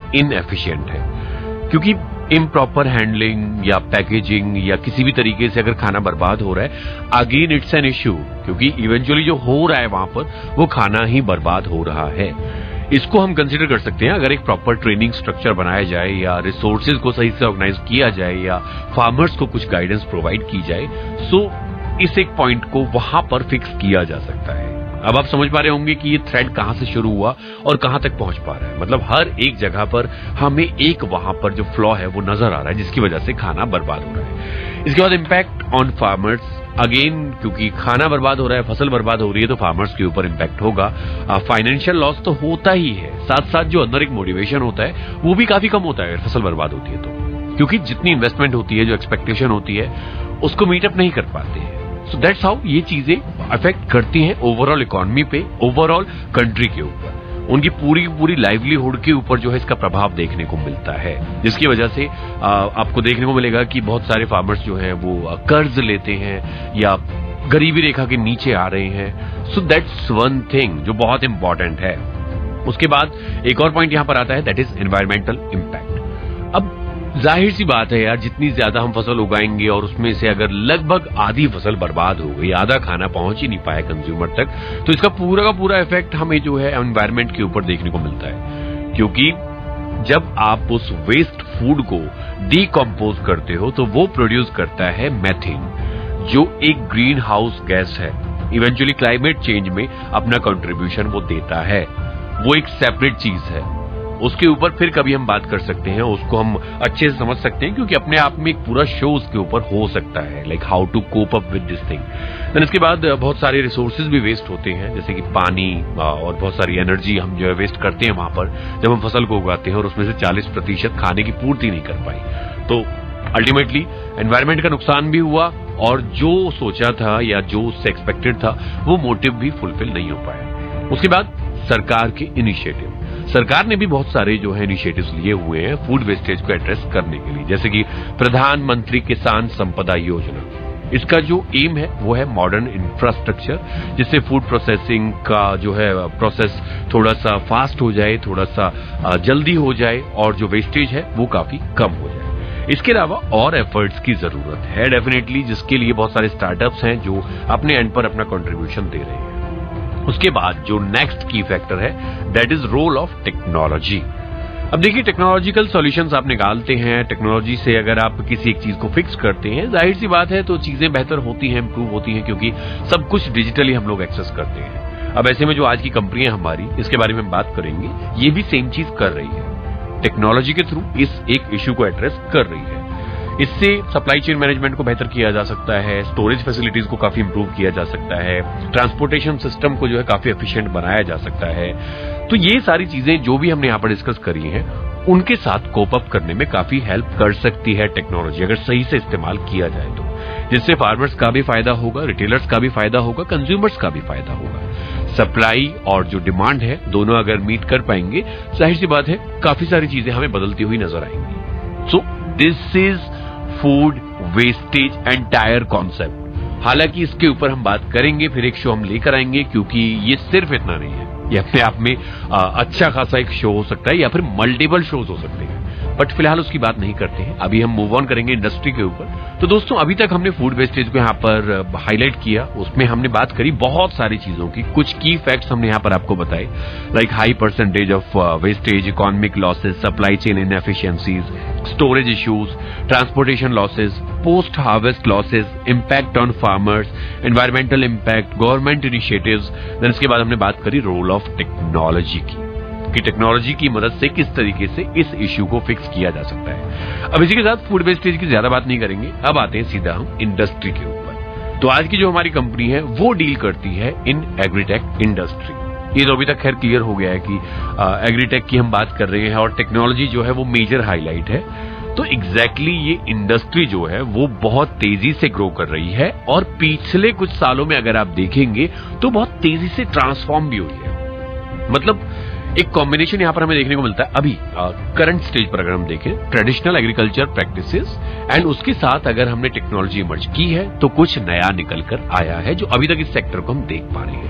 Inefficient है, क्योंकि improper handling या पैकेजिंग या किसी भी तरीके से अगर खाना बर्बाद हो रहा है, अगेन इट्स एन इश्यू, क्योंकि इवेंचुअली जो हो रहा है वहां पर वो खाना ही बर्बाद हो रहा है। इसको हम कंसीडर कर सकते हैं अगर एक प्रॉपर ट्रेनिंग स्ट्रक्चर बनाया जाए या रिसोर्सेज को सही से ऑर्गेनाइज किया जाए या फार्मर्स को कुछ गाइडेंस प्रोवाइड की जाए, सो इस एक पॉइंट को वहां पर फिक्स किया जा सकता है। अब आप समझ पा रहे होंगे कि ये थ्रेड कहां से शुरू हुआ और कहां तक पहुंच पा रहा है। मतलब हर एक जगह पर हमें एक वहां पर जो फ्लॉ है वो नजर आ रहा है, जिसकी वजह से खाना बर्बाद हो रहा है। इसके बाद इम्पैक्ट ऑन फार्मर्स, अगेन क्योंकि खाना बर्बाद हो रहा है, फसल बर्बाद हो रही है, तो फार्मर्स के ऊपर इम्पैक्ट होगा। फाइनेंशियल लॉस तो होता ही है, साथ साथ जो अंदर एक मोटिवेशन होता है वो भी काफी कम होता है अगर फसल बर्बाद होती है तो, क्योंकि जितनी इन्वेस्टमेंट होती है, जो एक्सपेक्टेशन होती है, उसको मीटअप नहीं कर पाते हैं। सो दैट्स हाउ ये चीजें अफेक्ट करती हैं ओवरऑल इकोनॉमी पे, ओवरऑल कंट्री के ऊपर। उनकी पूरी लाइवलीहुड के ऊपर जो है इसका प्रभाव देखने को मिलता है, जिसकी वजह से आपको देखने को मिलेगा कि बहुत सारे फार्मर्स जो हैं वो कर्ज लेते हैं या गरीबी रेखा के नीचे आ रहे हैं। सो दैट्स वन थिंग जो बहुत इंपॉर्टेंट है। उसके बाद एक और पॉइंट यहां पर आता है, दैट इज एनवायरमेंटल इम्पैक्ट। अब जाहिर सी बात है यार, जितनी ज्यादा हम फसल उगाएंगे और उसमें से अगर लगभग आधी फसल बर्बाद हो गई, आधा खाना पहुंच ही नहीं पाया कंज्यूमर तक, तो इसका पूरा का पूरा इफेक्ट हमें जो है एनवायरमेंट के ऊपर देखने को मिलता है। क्योंकि जब आप उस वेस्ट फूड को डीकंपोज करते हो तो वो प्रोड्यूस करता है मैथेन, जो एक ग्रीन हाउस गैस है। इवेंचुअली क्लाइमेट चेंज में अपना कंट्रीब्यूशन वो देता है, वो एक सेपरेट चीज है। उसके ऊपर फिर कभी हम बात कर सकते हैं, उसको हम अच्छे से समझ सकते हैं, क्योंकि अपने आप में एक पूरा शो उसके ऊपर हो सकता है, like how to cope up with this thing. Then इसके बाद बहुत सारे रिसोर्सेज भी वेस्ट होते हैं, जैसे कि पानी और बहुत सारी एनर्जी हम जो है वेस्ट करते हैं वहां पर जब हम फसल को उगाते हैं, और उसमें से 40% खाने की पूर्ति नहीं कर पाई। तो अल्टीमेटली एनवायरमेंट का नुकसान भी हुआ, और जो सोचा था या जो उससे एक्सपेक्टेड था वो मोटिव भी फुलफिल नहीं हो पाया। उसके बाद सरकार के इनिशिएटिव, सरकार ने भी बहुत सारे जो है इनिशिएटिव्स लिए हुए हैं फूड वेस्टेज को एड्रेस करने के लिए, जैसे कि प्रधानमंत्री किसान संपदा योजना। इसका जो एम है वो है मॉडर्न इंफ्रास्ट्रक्चर, जिससे फूड प्रोसेसिंग का जो है प्रोसेस थोड़ा सा फास्ट हो जाए, थोड़ा सा जल्दी हो जाए, और जो वेस्टेज है वो काफी कम हो जाए। इसके अलावा और एफर्ट्स की जरूरत है डेफिनेटली, जिसके लिए बहुत सारे स्टार्टअप्स हैं जो अपने एंड पर अपना कंट्रीब्यूशन दे रहे हैं। उसके बाद जो नेक्स्ट की फैक्टर है, that is role of technology. अब देखिए, टेक्नोलॉजिकल सॉल्यूशंस आप निकालते हैं, टेक्नोलॉजी से अगर आप किसी एक चीज को फिक्स करते हैं, जाहिर सी बात है तो चीजें बेहतर होती हैं, इंप्रूव होती हैं, क्योंकि सब कुछ डिजिटली हम लोग एक्सेस करते हैं। अब ऐसे में जो आज की कंपनियां हमारी, इसके बारे में हम बात करेंगे, ये भी सेम चीज कर रही है, टेक्नोलॉजी के थ्रू इस एक इश्यू को एड्रेस कर रही है। इससे सप्लाई चेन मैनेजमेंट को बेहतर किया जा सकता है, स्टोरेज फैसिलिटीज को काफी इंप्रूव किया जा सकता है, ट्रांसपोर्टेशन सिस्टम को जो है काफी एफिशिएंट बनाया जा सकता है। तो ये सारी चीजें जो भी हमने यहाँ पर डिस्कस करी हैं, उनके साथ कोप अप करने में काफी हेल्प कर सकती है टेक्नोलॉजी, अगर सही से इस्तेमाल किया जाए तो, जिससे फार्मर्स का भी फायदा होगा, रिटेलर्स का भी फायदा होगा, कंज्यूमर्स का भी फायदा होगा। सप्लाई और जो डिमांड है दोनों अगर मीट कर पाएंगे, जाहिर सी बात है काफी सारी चीजें हमें बदलती हुई नजर आएंगी। So this is food wastage entire concept. हालांकि इसके ऊपर हम बात करेंगे, फिर एक शो हम लेकर आएंगे, क्योंकि ये सिर्फ इतना नहीं है, ये अपने आप में अच्छा खासा एक शो हो सकता है, या फिर मल्टीपल शोज हो सकते हैं, बट फिलहाल उसकी बात नहीं करते हैं। अभी हम मूव ऑन करेंगे इंडस्ट्री के ऊपर। तो दोस्तों, अभी तक हमने फूड वेस्टेज को यहाँ पर हाईलाइट किया, उसमें हमने बात करी बहुत सारी चीजों की, कुछ की फैक्ट्स हमने यहाँ पर आपको बताए, like high percentage of wastage, economic losses, supply chain inefficiencies, storage issues, transportation losses, post harvest losses, impact on farmers, environmental impact, government initiatives. Then इसके बाद हमने बात करी रोल ऑफ टेक्नोलॉजी की, कि टेक्नोलॉजी की मदद से किस तरीके से इस इश्यू को फिक्स किया जा सकता है। अब इसी के साथ फूड वेस्टेज की ज्यादा बात नहीं करेंगे, अब आते हैं सीधा हम इंडस्ट्री के ऊपर। तो आज की जो हमारी कंपनी है वो डील करती है इन एग्रीटेक इंडस्ट्री। ये तो अभी तक खैर क्लियर हो गया है कि एग्रीटेक की हम बात कर रहे हैं और टेक्नोलॉजी जो है वो मेजर हाईलाइट है। तो एग्जैक्टली ये इंडस्ट्री जो है वो बहुत तेजी से ग्रो कर रही है, और पिछले कुछ सालों में अगर आप देखेंगे तो बहुत तेजी से ट्रांसफॉर्म भी हुई है। मतलब एक कॉम्बिनेशन यहां पर हमें देखने को मिलता है अभी करंट स्टेज पर, अगर हम देखें ट्रेडिशनल एग्रीकल्चर प्रैक्टिसेस एंड उसके साथ अगर हमने टेक्नोलॉजी इमर्ज की है, तो कुछ नया निकल कर आया है जो अभी तक इस सेक्टर को हम देख पा रहे हैं।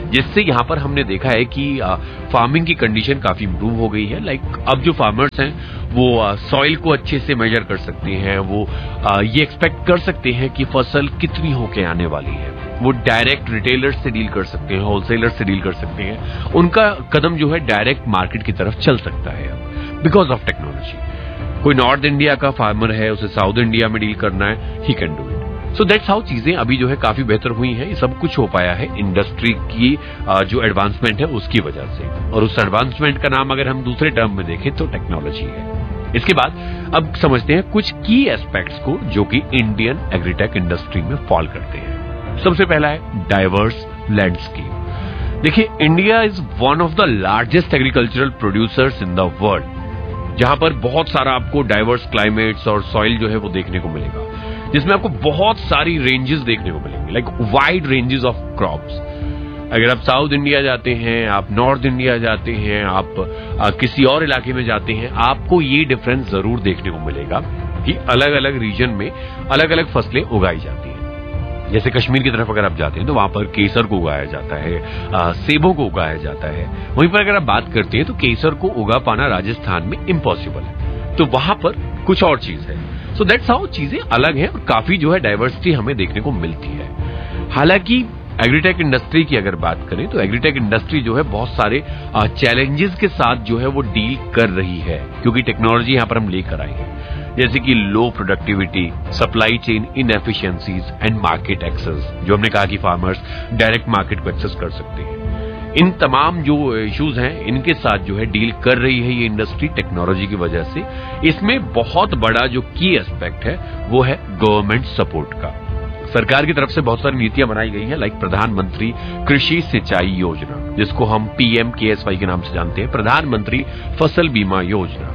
जिससे यहाँ पर हमने देखा है कि फार्मिंग की कंडीशन काफी इंप्रूव हो गई है। लाइक अब जो फार्मर्स हैं वो सॉइल को अच्छे से मेजर कर सकते हैं, वो ये एक्सपेक्ट कर सकते हैं कि फसल कितनी होके आने वाली है, वो डायरेक्ट रिटेलर्स से डील कर सकते हैं, होलसेलर्स से डील कर सकते हैं, उनका कदम जो है डायरेक्ट मार्केट की तरफ चल सकता है बिकॉज ऑफ टेक्नोलॉजी। कोई नॉर्थ इंडिया का फार्मर है, उसे साउथ इंडिया में डील करना है, he can do it. So that's how चीजें अभी जो है काफी बेहतर हुई हैं। ये सब कुछ हो पाया है इंडस्ट्री की जो एडवांसमेंट है उसकी वजह से, और उस एडवांसमेंट का नाम अगर हम दूसरे टर्म में देखें तो टेक्नोलॉजी है। इसके बाद अब समझते हैं कुछ की एस्पेक्ट्स को जो कि इंडियन एग्रीटेक इंडस्ट्री में फॉल करते हैं। सबसे पहला है डाइवर्स लैंडस्केप। देखिए, India is one of the largest agricultural producers in the world, जहां पर बहुत सारा आपको डाइवर्स क्लाइमेट्स और सॉइल जो है वो देखने को मिलेगा, जिसमें आपको बहुत सारी रेंजेस देखने को मिलेंगे, like wide ranges of crops. अगर आप साउथ इंडिया जाते हैं, आप नॉर्थ इंडिया जाते हैं, आप किसी और इलाके में जाते हैं, आपको ये डिफरेंस जरूर देखने को मिलेगा कि अलग अलग रीजन में अलग अलग फसलें उगाई जाती हैं। जैसे कश्मीर की तरफ अगर आप जाते हैं तो वहां पर केसर को उगाया जाता है, सेबों को उगाया जाता है। वहीं पर अगर आप बात करते हैं तो केसर को उगा पाना राजस्थान में इम्पॉसिबल है, तो वहां पर कुछ और चीज है। सो दैट्स हाउ चीजें अलग हैं और काफी जो है डाइवर्सिटी हमें देखने को मिलती है। हालांकि एग्रीटेक इंडस्ट्री की अगर बात करें तो एग्रीटेक इंडस्ट्री जो है बहुत सारे चैलेंजेस के साथ जो है वो डील कर रही है, क्योंकि टेक्नोलॉजी यहां पर हम लेकर आए हैं, जैसे कि लो productivity, supply chain inefficiencies and market access. जो हमने कहा कि फार्मर्स डायरेक्ट मार्केट को एक्सेस कर सकते हैं। इन तमाम जो इश्यूज हैं इनके साथ जो है डील कर रही है ये इंडस्ट्री टेक्नोलॉजी की वजह से। इसमें बहुत बड़ा जो की एस्पेक्ट है वो है गवर्नमेंट सपोर्ट का। सरकार की तरफ से बहुत सारी नीतियां बनाई गई हैं, लाइक प्रधानमंत्री कृषि सिंचाई योजना, जिसको हम PMKSY के नाम से जानते हैं, प्रधानमंत्री फसल बीमा योजना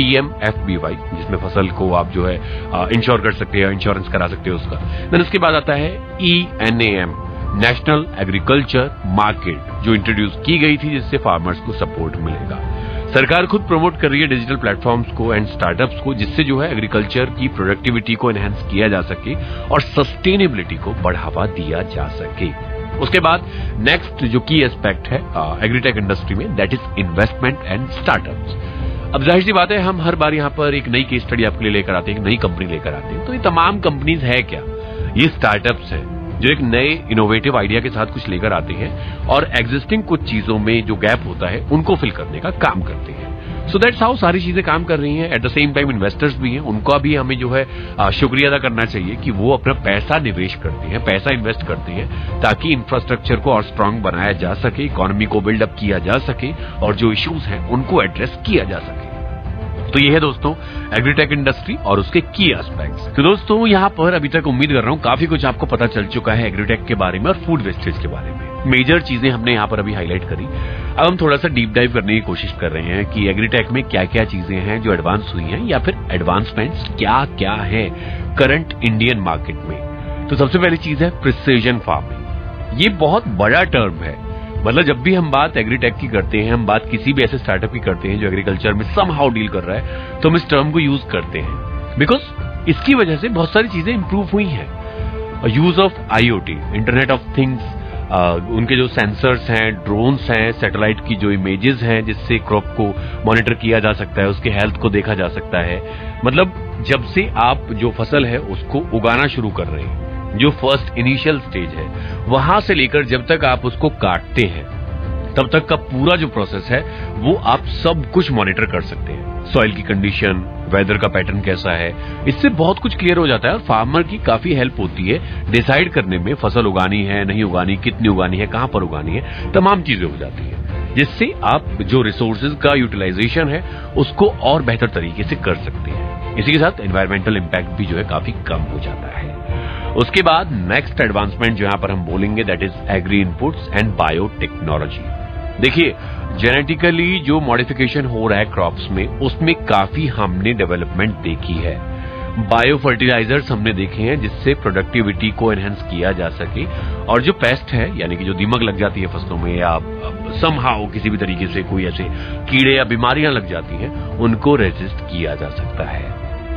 PMFBY, जिसमें फसल को आप जो है इंश्योर कर सकते हैं, इंश्योरेंस करा सकते हैं उसका। देन उसके बाद आता है ENAM, नेशनल एग्रीकल्चर मार्केट, जो इंट्रोड्यूस की गई थी, जिससे फार्मर्स को सपोर्ट मिलेगा। सरकार खुद प्रमोट कर रही है डिजिटल प्लेटफॉर्म्स को एंड स्टार्टअप्स को, जिससे जो है एग्रीकल्चर की प्रोडक्टिविटी को एनहांस किया जा सके और सस्टेनेबिलिटी को बढ़ावा दिया जा सके। उसके बाद नेक्स्ट जो की एस्पेक्ट है एग्रीटेक इंडस्ट्री में, that is investment and startups. अब जाहिर सी बात है, हम हर बार यहां पर एक नई केस स्टडी आपके लिए लेकर आते हैं, एक नई कंपनी लेकर आते हैं। तो ये तमाम कंपनीज है क्या? ये स्टार्टअप्स हैं जो एक नए इनोवेटिव आइडिया के साथ कुछ लेकर आते हैं और एग्जिस्टिंग कुछ चीजों में जो गैप होता है उनको फिल करने का काम करते हैं। सो दैट्स हाउ सारी चीजें काम कर रही हैं। At the same time investors भी हैं, उनका भी हमें जो है शुक्रिया अदा करना चाहिए कि वो अपना पैसा निवेश करते हैं, पैसा इन्वेस्ट करते हैं, ताकि इंफ्रास्ट्रक्चर को और स्ट्रांग बनाया जा सके, इकोनॉमी को बिल्डअप किया जा सके और जो इश्यूज हैं उनको एड्रेस किया जा सके। तो ये है दोस्तों एग्रीटेक इंडस्ट्री और उसके की एस्पेक्ट्स। तो दोस्तों यहाँ पर अभी तक उम्मीद कर रहा हूँ काफी कुछ आपको पता चल चुका है एग्रीटेक के बारे में और फूड वेस्टेज के बारे में। मेजर चीजें हमने यहाँ पर अभी हाईलाइट करी। अब हम थोड़ा सा डीप डाइव करने की कोशिश कर रहे हैं कि एग्रीटेक में क्या क्या चीजें हैं जो एडवांस हुई हैं, या फिर एडवांसमेंट्स क्या क्या है करंट इंडियन मार्केट में। तो सबसे पहली चीज है प्रिसीजन फार्मिंग। ये बहुत बड़ा टर्म है, मतलब जब भी हम बात एग्रीटेक की करते हैं, हम बात किसी भी ऐसे स्टार्टअप की करते हैं जो एग्रीकल्चर में समहाउ डील कर रहा है, तो हम इस टर्म को यूज करते हैं बिकॉज इसकी वजह से बहुत सारी चीजें इंप्रूव हुई हैं। Use of IoT, internet of things, उनके जो सेंसर्स हैं, ड्रोन्स हैं, सैटेलाइट की जो इमेजेस हैं जिससे क्रॉप को मॉनिटर किया जा सकता है, उसके हेल्थ को देखा जा सकता है। मतलब जब से आप जो फसल है उसको उगाना शुरू कर रहे हैं, जो फर्स्ट इनिशियल स्टेज है, वहां से लेकर जब तक आप उसको काटते हैं तब तक का पूरा जो प्रोसेस है वो आप सब कुछ मॉनिटर कर सकते हैं। सॉइल की कंडीशन, वेदर का पैटर्न कैसा है, इससे बहुत कुछ क्लियर हो जाता है और फार्मर की काफी हेल्प होती है डिसाइड करने में फसल उगानी है नहीं उगानी, कितनी उगानी है, कहां पर उगानी है, तमाम चीजें हो जाती है, जिससे आप जो रिसोर्सेज का यूटिलाइजेशन है उसको और बेहतर तरीके से कर सकते हैं। इसी के साथ एनवायरमेंटल इम्पैक्ट भी जो है काफी कम हो जाता है। उसके बाद नेक्स्ट एडवांसमेंट जो यहां पर हम बोलेंगे that is agree inputs and biotechnology. देखिए, जेनेटिकली जो मॉडिफिकेशन हो रहा है क्रॉप्स में, उसमें काफी हमने डेवलपमेंट देखी है। बायो फर्टिलाइजर्स हमने देखे हैं जिससे प्रोडक्टिविटी को एनहांस किया जा सके, और जो पेस्ट है यानी कि जो दीमक लग जाती है फसलों में या समहाउ किसी भी तरीके से कोई ऐसे कीड़े या बीमारियां लग जाती हैं, उनको रेजिस्ट किया जा सकता है।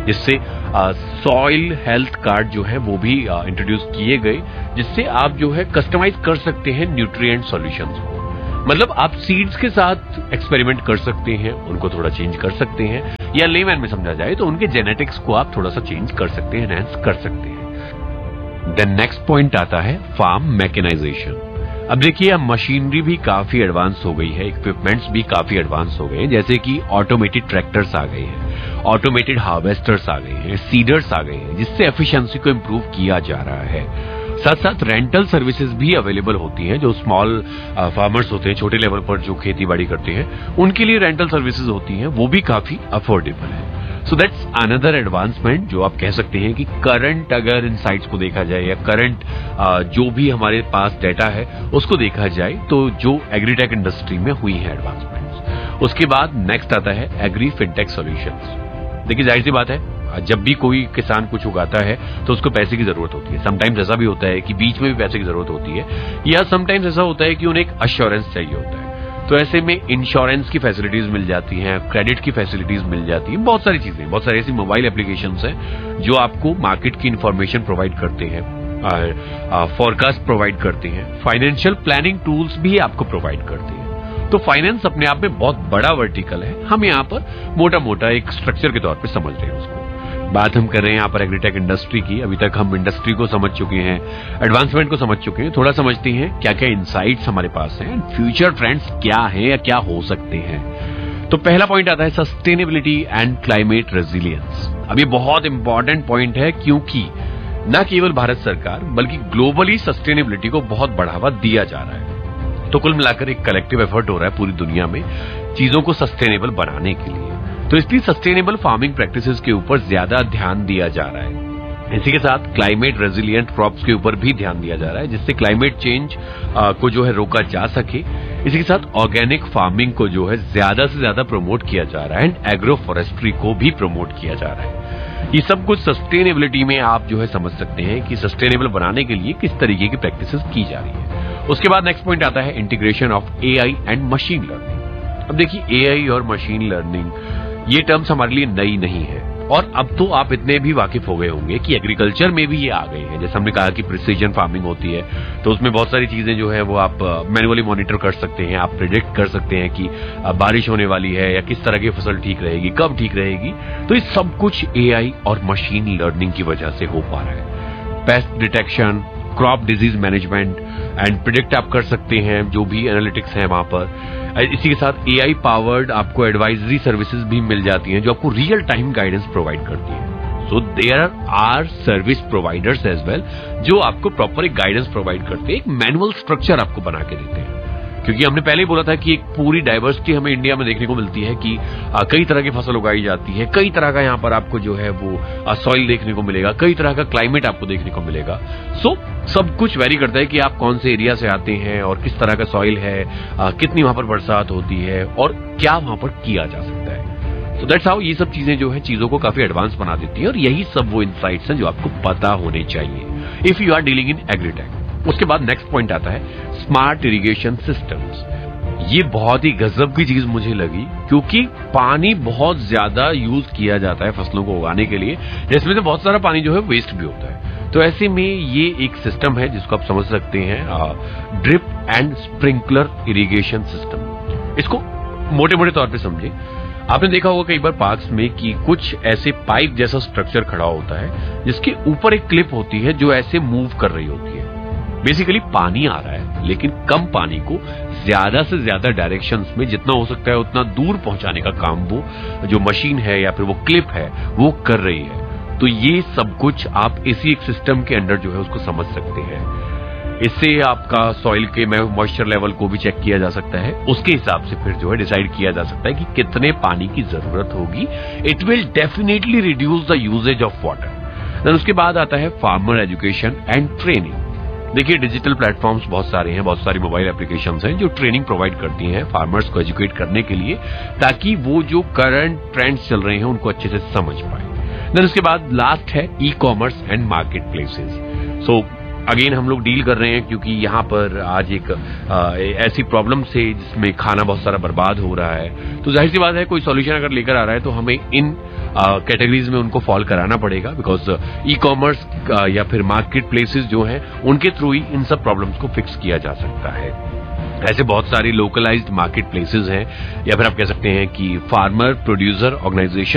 जिससे सॉइल हेल्थ कार्ड जो है वो भी इंट्रोड्यूस किए गए, जिससे आप जो है कस्टमाइज कर सकते हैं न्यूट्रिएंट सॉल्यूशंस को। मतलब आप सीड्स के साथ एक्सपेरिमेंट कर सकते हैं, उनको थोड़ा चेंज कर सकते हैं, या लेमैन में समझा जाए तो उनके जेनेटिक्स को आप थोड़ा सा चेंज कर सकते हैं, एनहांस कर सकते हैं। देन नेक्स्ट पॉइंट आता है फार्म मैकेनाइजेशन। अब देखिए, अब मशीनरी भी काफी एडवांस हो गई है, इक्विपमेंट्स भी काफी एडवांस हो गए हैं, जैसे कि ऑटोमेटेड ट्रैक्टर्स आ गए हैं, ऑटोमेटेड हार्वेस्टर्स आ गए हैं, सीडर्स आ गए हैं, जिससे एफिशिएंसी को इंप्रूव किया जा रहा है। साथ साथ रेंटल सर्विसेज भी अवेलेबल होती हैं, जो स्मॉल फार्मर्स होते हैं, छोटे लेवल पर जो खेती बाड़ी करते हैं, उनके लिए रेंटल सर्विसेज होती हैं, वो भी काफी अफोर्डेबल है। सो दैट्स अनदर एडवांसमेंट जो आप कह सकते हैं कि करंट अगर इनसाइट्स को देखा जाए या करंट जो भी हमारे पास डेटा है उसको देखा जाए तो जो एग्रीटेक इंडस्ट्री में हुई है एडवांसमेंट्स। उसके बाद नेक्स्ट आता है एग्री फिनटेक सॉल्यूशंस। देखिए, जाहिर सी बात है, जब भी कोई किसान कुछ उगाता है तो उसको पैसे की जरूरत होती है। समटाइम्स ऐसा भी होता है कि बीच में भी पैसे की जरूरत होती है, या समटाइम्स ऐसा होता है कि उन्हें एक अश्योरेंस चाहिए होता है। तो ऐसे में इंश्योरेंस की फैसिलिटीज मिल जाती हैं, क्रेडिट की फैसिलिटीज मिल जाती हैं, बहुत सारी चीजें, बहुत सारी ऐसी मोबाइल एप्लीकेशंस हैं जो आपको मार्केट की इंफॉर्मेशन प्रोवाइड करते हैं, फोरकास्ट प्रोवाइड करते हैं, फाइनेंशियल प्लानिंग टूल्स भी आपको प्रोवाइड करते हैं। तो फाइनेंस अपने आप में बहुत बड़ा वर्टिकल है, हम यहाँ पर मोटा मोटा एक स्ट्रक्चर के तौर पर समझ रहे हैं उसको। बात हम कर रहे हैं यहाँ पर एग्रीटेक इंडस्ट्री की। अभी तक हम इंडस्ट्री को समझ चुके हैं, एडवांसमेंट को समझ चुके हैं, थोड़ा समझते हैं क्या क्या इनसाइट्स हमारे पास हैं, फ्यूचर ट्रेंड्स क्या हैं या क्या हो सकते हैं। तो पहला पॉइंट आता है सस्टेनेबिलिटी एंड क्लाइमेट रेजिलियंस। अब ये बहुत इंपॉर्टेंट पॉइंट है, क्योंकि न केवल भारत सरकार बल्कि ग्लोबली सस्टेनेबिलिटी को बहुत बढ़ावा दिया जा रहा है। तो कुल मिलाकर एक कलेक्टिव एफर्ट हो रहा है पूरी दुनिया में चीजों को सस्टेनेबल बनाने के लिए। तो इसलिए सस्टेनेबल फार्मिंग प्रैक्टिसेस के ऊपर ज्यादा ध्यान दिया जा रहा है। इसी के साथ क्लाइमेट रेजिलिएंट क्रॉप्स के ऊपर भी ध्यान दिया जा रहा है, जिससे क्लाइमेट चेंज को जो है रोका जा सके। इसी के साथ ऑर्गेनिक फार्मिंग को जो है ज्यादा से ज्यादा प्रमोट किया जा रहा है, एंड एग्रो फॉरेस्ट्री को भी प्रमोट किया जा रहा है। ये सब कुछ सस्टेनेबिलिटी में आप जो है समझ सकते हैं कि सस्टेनेबल बनाने के लिए किस तरीके की प्रैक्टिसेस की जा रही है। उसके बाद नेक्स्ट पॉइंट आता है integration of AI and machine learning. अब देखिए, एआई और मशीन लर्निंग ये टर्म्स हमारे लिए नई नहीं है, और अब तो आप इतने भी वाकिफ हो गए होंगे कि एग्रीकल्चर में भी ये आ गए हैं। जैसे हमने कहा कि प्रिसीजन फार्मिंग होती है, तो उसमें बहुत सारी चीजें जो है वो आप मैन्युअली मॉनिटर कर सकते हैं, आप प्रिडिक्ट कर सकते हैं कि बारिश होने वाली है या किस तरह की फसल ठीक रहेगी, कब ठीक रहेगी। तो ये सब कुछ एआई और मशीन लर्निंग की वजह से हो पा रहा है। Paste detection, crop disease management and predict आप कर सकते हैं, जो भी एनालिटिक्स है वहां पर। इसी के साथ एआई पावर्ड आपको एडवाइजरी सर्विसेज भी मिल जाती हैं, जो आपको रियल टाइम गाइडेंस प्रोवाइड करती है। So there are service providers as well, जो आपको प्रॉपर एक गाइडेंस प्रोवाइड करते हैं, एक मैनुअल स्ट्रक्चर आपको बना के देते हैं। क्योंकि हमने पहले ही बोला था कि एक पूरी डाइवर्सिटी हमें इंडिया में देखने को मिलती है कि कई तरह की फसल उगाई जाती है, कई तरह का यहाँ पर आपको जो है वो सॉइल देखने को मिलेगा, कई तरह का क्लाइमेट आपको देखने को मिलेगा। सो सब कुछ वेरी करता है कि आप कौन से एरिया से आते हैं और किस तरह का सॉइल है, कितनी वहां पर बरसात होती है और क्या वहां पर किया जा सकता है। सो दैट्स हाउ ये सब चीजें जो है चीजों को काफी एडवांस बना देती है, और यही सब वो इनसाइट्स हैं जो आपको पता होने चाहिए if you are dealing in agritech. उसके बाद नेक्स्ट पॉइंट आता है स्मार्ट इरिगेशन सिस्टम्स। ये बहुत ही गजब की चीज मुझे लगी, क्योंकि पानी बहुत ज्यादा यूज किया जाता है फसलों को उगाने के लिए, जिसमें से बहुत सारा पानी जो है वेस्ट भी होता है। तो ऐसे में ये एक सिस्टम है जिसको आप समझ सकते हैं drip and sprinkler irrigation system. इसको मोटे मोटे तौर पे समझे। आपने देखा होगा कई बार पार्क्स में कि कुछ ऐसे पाइप जैसा स्ट्रक्चर खड़ा होता है, जिसके ऊपर एक क्लिप होती है जो ऐसे मूव कर रही होती है। बेसिकली पानी आ रहा है, लेकिन कम पानी को ज्यादा से ज्यादा डायरेक्शंस में जितना हो सकता है उतना दूर पहुंचाने का काम वो जो मशीन है या फिर वो क्लिप है वो कर रही है। तो ये सब कुछ आप इसी एक सिस्टम के अंडर जो है उसको समझ सकते हैं। इससे आपका सॉइल के मॉइस्चर लेवल को भी चेक किया जा सकता है, उसके हिसाब से फिर जो है डिसाइड किया जा सकता है कि कितने पानी की जरूरत होगी। It will definitely reduce the usage of water. Then उसके बाद आता है फार्मर एजुकेशन एंड ट्रेनिंग। देखिए, डिजिटल प्लेटफॉर्म्स बहुत सारे हैं, बहुत सारी मोबाइल एप्लीकेशंस हैं जो ट्रेनिंग प्रोवाइड करती हैं फार्मर्स को एजुकेट करने के लिए, ताकि वो जो करंट ट्रेंड्स चल रहे हैं उनको अच्छे से समझ पाए। देन उसके बाद लास्ट है e commerce and market places. So again हम लोग डील कर रहे हैं, क्योंकि यहाँ पर आज एक ऐसी प्रॉब्लम से जिसमें खाना बहुत सारा बर्बाद हो रहा है, तो जाहिर सी बात है कोई सॉल्यूशन अगर लेकर आ रहा है तो हमें इन कैटेगरीज में उनको फॉल कराना पड़ेगा, बिकॉज ई कॉमर्स या फिर मार्केट प्लेसेस जो हैं उनके थ्रू ही इन सब प्रॉब्लम्स को फिक्स किया जा सकता है। ऐसे बहुत सारी लोकलाइज्ड मार्केट प्लेसेस हैं, या फिर आप कह सकते हैं कि फार्मर प्रोड्यूसर ऑर्गेनाइजेशन